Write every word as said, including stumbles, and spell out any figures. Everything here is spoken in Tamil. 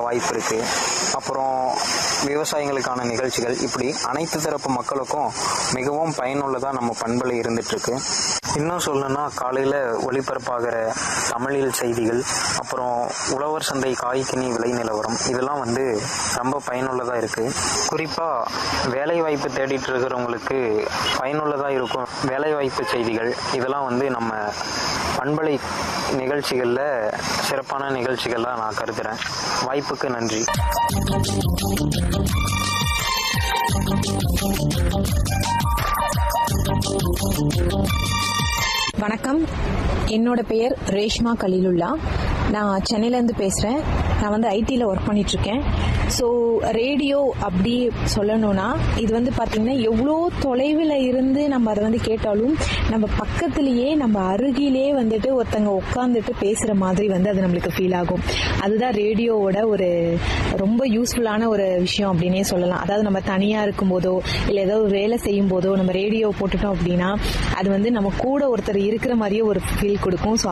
வாய்ப்பு இருக்குது. அப்புறம் விவசாயிகளுக்கான நிகழ்ச்சிகள், இப்படி அனைத்து தரப்பு மக்களுக்கும் மிகவும் பயனுள்ளதாக நம்ம பண்பலை இருந்துகிட்ருக்கு. இன்னும் சொல்லணும்னா காலையில் ஒளிபரப்பாகிற தமிழில் செய்திகள், அப்புறம் உழவர் சந்தை காய்கனி விலை நிலவரம், இதெல்லாம் வந்து ரொம்ப பயனுள்ளதாக இருக்குது. குறிப்பாக வேலைவாய்ப்பு தேடிட்டு இருக்கிறவங்களுக்கு பயனுள்ளதாக இருக்கும் வேலைவாய்ப்பு செய்திகள், இதெல்லாம் வந்து நம்ம பண்பலை நிகழ்ச்சிகளில் சிறப்பான நிகழ்ச்சிகளாக நான் கருதுகிறேன். வாய்ப்புக்கு நன்றி. வணக்கம், என்னோட பெயர் ரேஷ்மா கலீலுல்லா. நான் சென்னையிலேருந்து பேசுகிறேன். நான் வந்து ஐடியில் ஒர்க் பண்ணிகிட்ருக்கேன். ஸோ ரேடியோ அப்படி சொல்லணும்னா இது வந்து பார்த்திங்கன்னா எவ்வளோ தொலைவில் இருந்து நம்ம அதை வந்து கேட்டாலும் நம்ம பக்கத்துலேயே நம்ம அருகிலே வந்துட்டு ஒருத்தங்க உட்காந்துட்டு பேசுகிற மாதிரி வந்து அது நம்மளுக்கு ஃபீல் ஆகும். அதுதான் ரேடியோவோட ஒரு ரொம்ப யூஸ்ஃபுல்லான ஒரு விஷயம் அப்படின்னே சொல்லலாம். அதாவது நம்ம தனியாக இருக்கும்போதோ இல்லை ஏதோ ஒரு வேலை செய்யும் போதோ நம்ம ரேடியோ போட்டுட்டோம் அப்படின்னா அது வந்து நம்ம கூட ஒருத்தர் இருக்கிற மாதிரியே ஒரு ஃபீல் கொடுக்கும். ஸோ